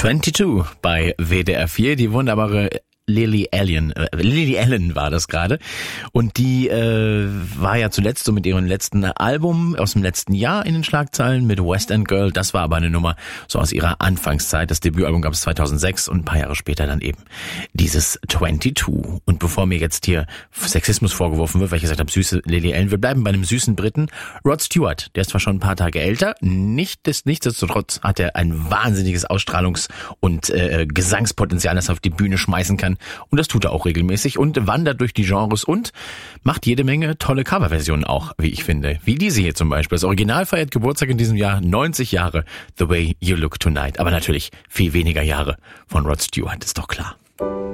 22 bei WDR 4, die wunderbare Lily Allen war das gerade. Und die war ja zuletzt so mit ihrem letzten Album aus dem letzten Jahr in den Schlagzeilen mit West End Girl. Das war aber eine Nummer so aus ihrer Anfangszeit. Das Debütalbum gab es 2006 und ein paar Jahre später dann eben dieses 22. Und bevor mir jetzt hier Sexismus vorgeworfen wird, weil ich gesagt habe, süße Lily Allen, wir bleiben bei einem süßen Briten. Rod Stewart, der ist zwar schon ein paar Tage älter, nichtsdestotrotz hat er ein wahnsinniges Ausstrahlungs- und Gesangspotenzial, das er auf die Bühne schmeißen kann. Und das tut er auch regelmäßig und wandert durch die Genres und macht jede Menge tolle Coverversionen auch, wie ich finde. Wie diese hier zum Beispiel. Das Original feiert Geburtstag in diesem Jahr, 90 Jahre, The Way You Look Tonight. Aber natürlich viel weniger Jahre von Rod Stewart, ist doch klar.